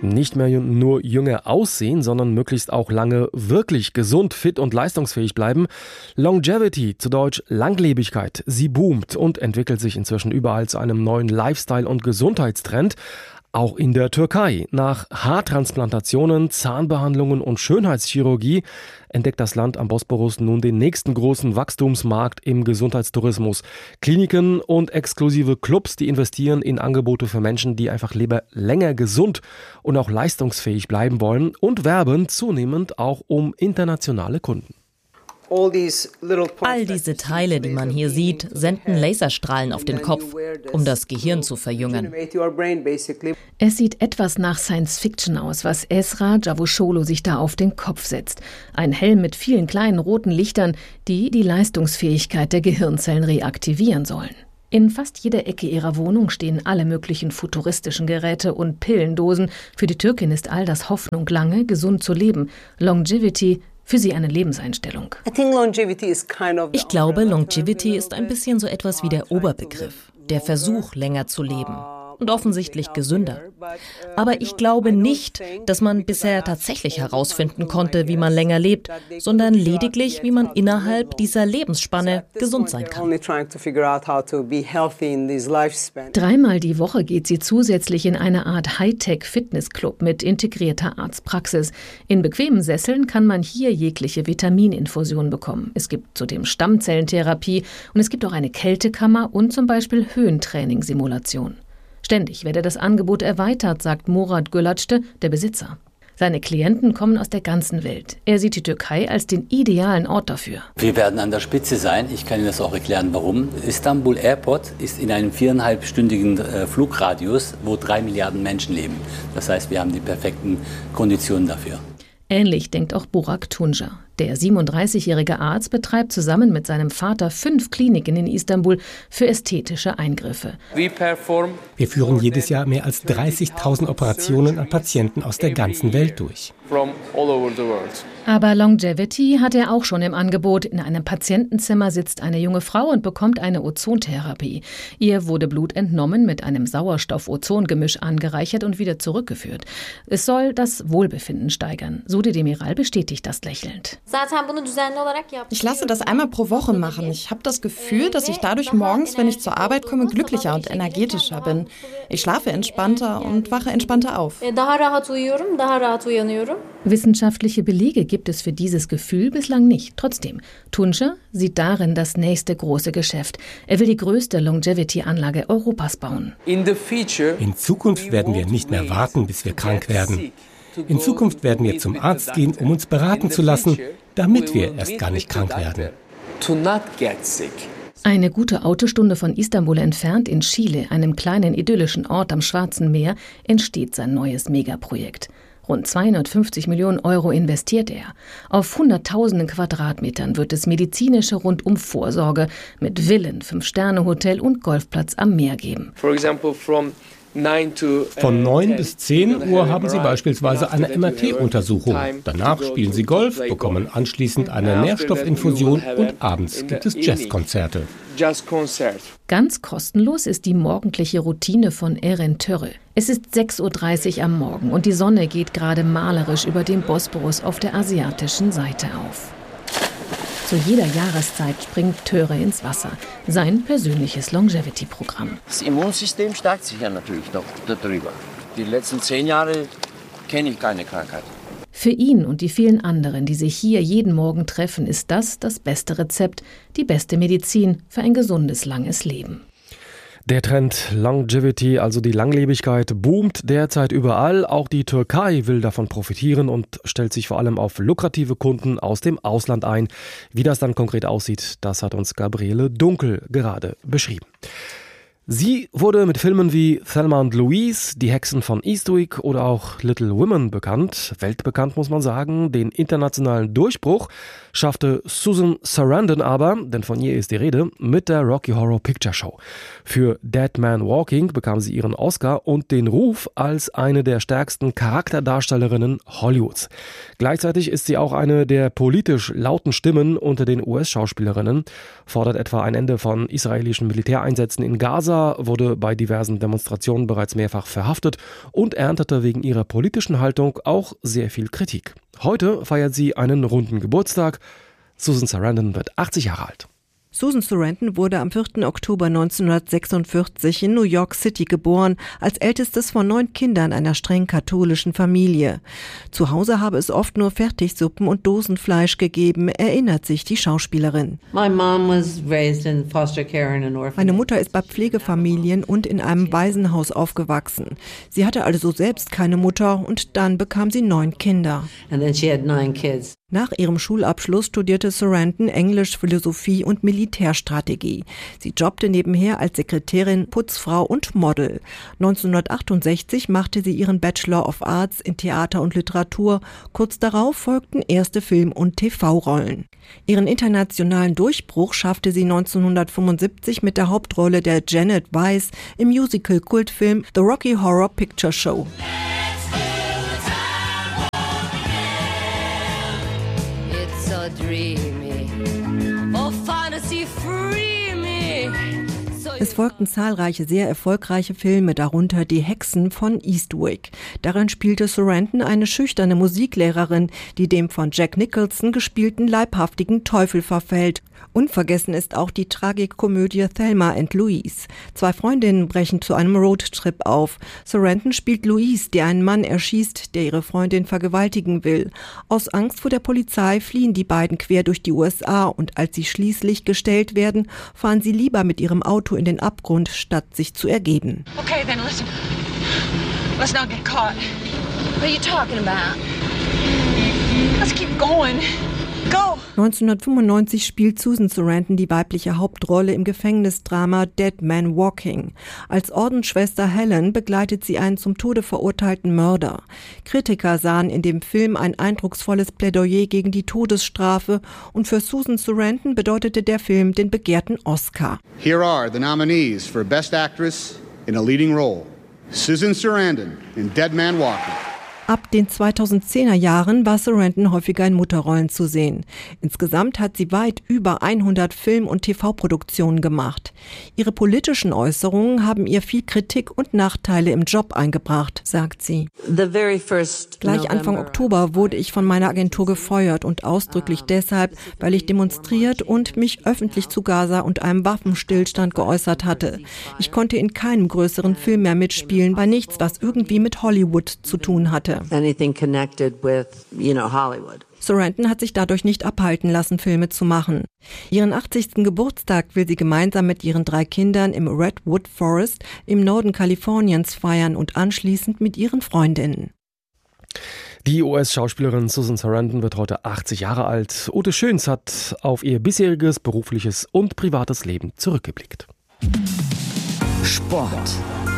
nicht mehr nur jünger aussehen, sondern möglichst auch lange wirklich gesund, fit und leistungsfähig bleiben. Longevity, zu Deutsch Langlebigkeit, sie boomt und entwickelt sich inzwischen überall zu einem neuen Lifestyle- und Gesundheitstrend. Auch in der Türkei. Nach Haartransplantationen, Zahnbehandlungen und Schönheitschirurgie entdeckt das Land am Bosporus nun den nächsten großen Wachstumsmarkt im Gesundheitstourismus. Kliniken und exklusive Clubs, die investieren in Angebote für Menschen, die einfach lieber länger gesund und auch leistungsfähig bleiben wollen und werben zunehmend auch um internationale Kunden. All diese Teile, die man hier sieht, senden Laserstrahlen auf den Kopf, um das Gehirn zu verjüngen. Es sieht etwas nach Science-Fiction aus, was Esra Cavusoglu sich da auf den Kopf setzt. Ein Helm mit vielen kleinen roten Lichtern, die die Leistungsfähigkeit der Gehirnzellen reaktivieren sollen. In fast jeder Ecke ihrer Wohnung stehen alle möglichen futuristischen Geräte und Pillendosen. Für die Türkin ist all das Hoffnung, lange gesund zu leben. Longevity, für sie eine Lebenseinstellung. Ich glaube, Longevity ist ein bisschen so etwas wie der Oberbegriff, der Versuch, länger zu leben. Und offensichtlich gesünder. Aber ich glaube nicht, dass man bisher tatsächlich herausfinden konnte, wie man länger lebt, sondern lediglich, wie man innerhalb dieser Lebensspanne gesund sein kann. 3-mal die Woche geht sie zusätzlich in eine Art Hightech-Fitnessclub mit integrierter Arztpraxis. In bequemen Sesseln kann man hier jegliche Vitamininfusion bekommen. Es gibt zudem Stammzellentherapie und es gibt auch eine Kältekammer und zum Beispiel Höhentraining-Simulation. Ständig werde das Angebot erweitert, sagt Murat Gülacste, der Besitzer. Seine Klienten kommen aus der ganzen Welt. Er sieht die Türkei als den idealen Ort dafür. Wir werden an der Spitze sein. Ich kann Ihnen das auch erklären, warum. Istanbul Airport ist in einem 4,5-stündigen Flugradius, wo 3 Milliarden Menschen leben. Das heißt, wir haben die perfekten Konditionen dafür. Ähnlich denkt auch Burak Tunca. Der 37-jährige Arzt betreibt zusammen mit seinem Vater 5 Kliniken in Istanbul für ästhetische Eingriffe. Wir führen jedes Jahr mehr als 30.000 Operationen an Patienten aus der ganzen Welt durch. Aber Longevity hat er auch schon im Angebot. In einem Patientenzimmer sitzt eine junge Frau und bekommt eine Ozontherapie. Ihr wurde Blut entnommen, mit einem Sauerstoff-Ozon-Gemisch angereichert und wieder zurückgeführt. Es soll das Wohlbefinden steigern. Sudi Demiral bestätigt das lächelnd. Ich lasse das einmal pro Woche machen. Ich habe das Gefühl, dass ich dadurch morgens, wenn ich zur Arbeit komme, glücklicher und energetischer bin. Ich schlafe entspannter und wache entspannter auf. Wissenschaftliche Belege gibt es für dieses Gefühl bislang nicht. Trotzdem, Tunca sieht darin das nächste große Geschäft. Er will die größte Longevity-Anlage Europas bauen. In Zukunft werden wir nicht mehr warten, bis wir krank werden. In Zukunft werden wir zum Arzt gehen, um uns beraten zu lassen, damit wir erst gar nicht krank werden. Eine gute Autostunde von Istanbul entfernt in Chile, einem kleinen idyllischen Ort am Schwarzen Meer, entsteht sein neues Megaprojekt. Rund 250 Millionen Euro investiert er. Auf Hunderttausenden Quadratmetern wird es medizinische Rundumvorsorge mit Villen, 5-Sterne-Hotel und Golfplatz am Meer geben. Von 9 bis 10 Uhr haben Sie beispielsweise eine MRT-Untersuchung. Danach spielen Sie Golf, bekommen anschließend eine Nährstoffinfusion und abends gibt es Jazzkonzerte. Ganz kostenlos ist die morgendliche Routine von Eren Töre. Es ist 6:30 Uhr am Morgen und die Sonne geht gerade malerisch über dem Bosporus auf der asiatischen Seite auf. Zu jeder Jahreszeit springt Töre ins Wasser. Sein persönliches Longevity-Programm. Das Immunsystem stärkt sich ja natürlich noch darüber. Die letzten 10 Jahre kenne ich keine Krankheit. Für ihn und die vielen anderen, die sich hier jeden Morgen treffen, ist das beste Rezept, die beste Medizin für ein gesundes, langes Leben. Der Trend Longevity, also die Langlebigkeit, boomt derzeit überall. Auch die Türkei will davon profitieren und stellt sich vor allem auf lukrative Kunden aus dem Ausland ein. Wie das dann konkret aussieht, das hat uns Gabriele Dunkel gerade beschrieben. Sie wurde mit Filmen wie Thelma und Louise, Die Hexen von Eastwick oder auch Little Women bekannt. Weltbekannt muss man sagen. Den internationalen Durchbruch schaffte Susan Sarandon aber, denn von ihr ist die Rede, mit der Rocky Horror Picture Show. Für Dead Man Walking bekam sie ihren Oscar und den Ruf als eine der stärksten Charakterdarstellerinnen Hollywoods. Gleichzeitig ist sie auch eine der politisch lauten Stimmen unter den US-Schauspielerinnen, fordert etwa ein Ende von israelischen Militäreinsätzen in Gaza Sarah wurde bei diversen Demonstrationen bereits mehrfach verhaftet und erntete wegen ihrer politischen Haltung auch sehr viel Kritik. Heute feiert sie einen runden Geburtstag. Susan Sarandon wird 80 Jahre alt. Susan Sarandon wurde am 4. Oktober 1946 in New York City geboren, als ältestes von 9 Kindern einer streng katholischen Familie. Zu Hause habe es oft nur Fertigsuppen und Dosenfleisch gegeben, erinnert sich die Schauspielerin. Meine Mutter ist bei Pflegefamilien und in einem Waisenhaus aufgewachsen. Sie hatte also selbst keine Mutter und dann bekam sie 9 Kinder. Nach ihrem Schulabschluss studierte Sarandon Englisch, Philosophie und Militärstrategie. Sie jobbte nebenher als Sekretärin, Putzfrau und Model. 1968 machte sie ihren Bachelor of Arts in Theater und Literatur. Kurz darauf folgten erste Film- und TV-Rollen. Ihren internationalen Durchbruch schaffte sie 1975 mit der Hauptrolle der Janet Weiss im Musical-Kultfilm The Rocky Horror Picture Show. Es folgten zahlreiche sehr erfolgreiche Filme, darunter Die Hexen von Eastwick. Darin spielte Sarandon eine schüchterne Musiklehrerin, die dem von Jack Nicholson gespielten leibhaftigen Teufel verfällt. Unvergessen ist auch die Tragikkomödie Thelma and Louise. 2 Freundinnen brechen zu einem Roadtrip auf. Sarandon spielt Louise, die einen Mann erschießt, der ihre Freundin vergewaltigen will. Aus Angst vor der Polizei fliehen die beiden quer durch die USA und als sie schließlich gestellt werden, fahren sie lieber mit ihrem Auto in den Abgrund, statt sich zu ergeben. Okay, then listen. Let's not get caught. What are you talking about? Let's keep going. Go! 1995 spielt Susan Sarandon die weibliche Hauptrolle im Gefängnisdrama Dead Man Walking. Als Ordensschwester Helen begleitet sie einen zum Tode verurteilten Mörder. Kritiker sahen in dem Film ein eindrucksvolles Plädoyer gegen die Todesstrafe und für Susan Sarandon bedeutete der Film den begehrten Oscar. Here are the nominees for Best Actress in a Leading Role. Susan Sarandon in Dead Man Walking. Ab den 2010er Jahren war Sarandon häufiger in Mutterrollen zu sehen. Insgesamt hat sie weit über 100 Film- und TV-Produktionen gemacht. Ihre politischen Äußerungen haben ihr viel Kritik und Nachteile im Job eingebracht, sagt sie. Gleich Anfang Oktober wurde ich von meiner Agentur gefeuert und ausdrücklich deshalb, weil ich demonstriert und mich öffentlich zu Gaza und einem Waffenstillstand geäußert hatte. Ich konnte in keinem größeren Film mehr mitspielen, bei nichts, was irgendwie mit Hollywood zu tun hatte. Sarandon hat sich dadurch nicht abhalten lassen, Filme zu machen. Ihren 80. Geburtstag will sie gemeinsam mit ihren 3 Kindern im Redwood Forest im Norden Kaliforniens feiern und anschließend mit ihren Freundinnen. Die US-Schauspielerin Susan Sarandon wird heute 80 Jahre alt. Ute Schöns hat auf ihr bisheriges berufliches und privates Leben zurückgeblickt. Sport.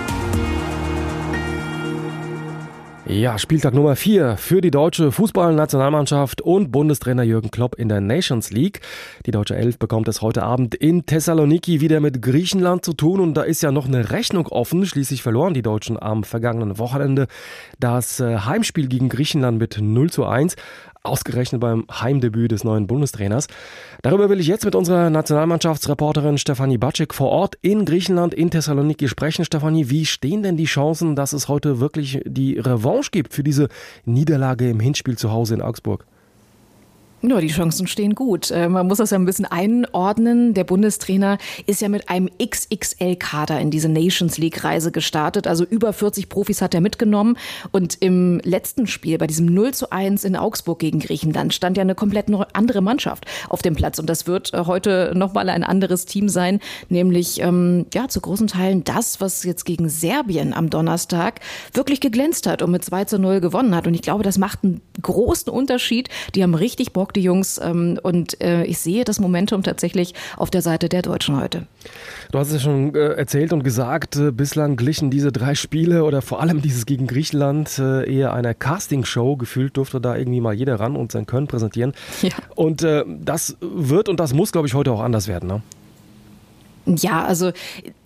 Ja, Spieltag Nummer 4 für die deutsche Fußballnationalmannschaft und Bundestrainer Jürgen Klopp in der Nations League. Die deutsche Elf bekommt es heute Abend in Thessaloniki wieder mit Griechenland zu tun und da ist ja noch eine Rechnung offen. Schließlich verloren die Deutschen am vergangenen Wochenende das Heimspiel gegen Griechenland mit 0:1. Ausgerechnet beim Heimdebüt des neuen Bundestrainers. Darüber will ich jetzt mit unserer Nationalmannschaftsreporterin Stefanie Batschik vor Ort in Griechenland, in Thessaloniki sprechen. Stefanie, wie stehen denn die Chancen, dass es heute wirklich die Revanche gibt für diese Niederlage im Hinspiel zu Hause in Augsburg? Ja, die Chancen stehen gut. Man muss das ja ein bisschen einordnen. Der Bundestrainer ist ja mit einem XXL-Kader in diese Nations League-Reise gestartet. Also über 40 Profis hat er mitgenommen. Und im letzten Spiel, bei diesem 0:1 in Augsburg gegen Griechenland, stand ja eine komplett andere Mannschaft auf dem Platz. Und das wird heute nochmal ein anderes Team sein. Nämlich zu großen Teilen das, was jetzt gegen Serbien am Donnerstag wirklich geglänzt hat und mit 2:0 gewonnen hat. Und ich glaube, das macht einen großen Unterschied. Die haben richtig Bock, die Jungs, und ich sehe das Momentum tatsächlich auf der Seite der Deutschen heute. Du hast es ja schon erzählt und gesagt, bislang glichen diese 3 Spiele oder vor allem dieses gegen Griechenland eher einer Castingshow. Gefühlt durfte da irgendwie mal jeder ran und sein Können präsentieren. Ja. Und das wird und das muss, glaube ich, heute auch anders werden, ne? Ja, also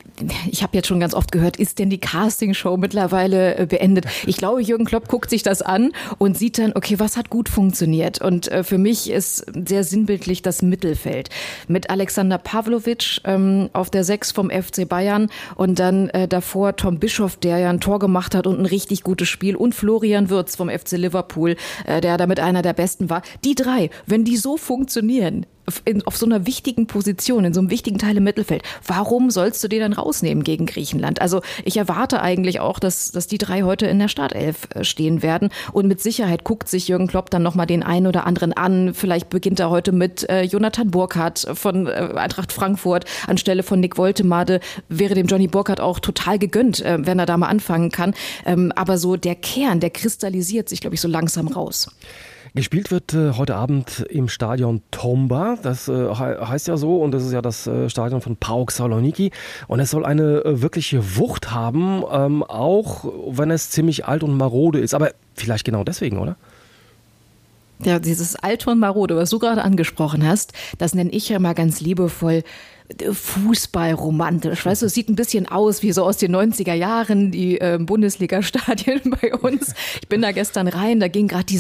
ich habe jetzt schon ganz oft gehört, ist denn die Castingshow mittlerweile beendet? Ich glaube, Jürgen Klopp guckt sich das an und sieht dann, okay, was hat gut funktioniert? Und für mich ist sehr sinnbildlich das Mittelfeld. Mit Alexander Pavlovic auf der 6 vom FC Bayern und dann davor Tom Bischoff, der ja ein Tor gemacht hat und ein richtig gutes Spiel, und Florian Wirtz vom FC Liverpool, der damit einer der Besten war. Die drei, wenn die so funktionieren, auf so einer wichtigen Position, in so einem wichtigen Teil im Mittelfeld, warum sollst du die dann rausnehmen gegen Griechenland? Also ich erwarte eigentlich auch, dass die drei heute in der Startelf stehen werden, und mit Sicherheit guckt sich Jürgen Klopp dann nochmal den einen oder anderen an. Vielleicht beginnt er heute mit Jonathan Burkhardt von Eintracht Frankfurt anstelle von Nick Woltemade. Wäre dem Johnny Burkhardt auch total gegönnt, wenn er da mal anfangen kann. Aber so der Kern, der kristallisiert sich, glaube ich, so langsam raus. Gespielt wird heute Abend im Stadion Tomba, das heißt ja so, und das ist ja das Stadion von PAOK Saloniki, und es soll eine wirkliche Wucht haben, auch wenn es ziemlich alt und marode ist, aber vielleicht genau deswegen, oder? Ja, dieses Alt und Marode, was du gerade angesprochen hast, das nenne ich ja mal ganz liebevoll Fußballromantisch. Weißt du, es sieht ein bisschen aus wie so aus den 90er Jahren, die Bundesliga-Stadien bei uns. Ich bin da gestern rein, da ging gerade die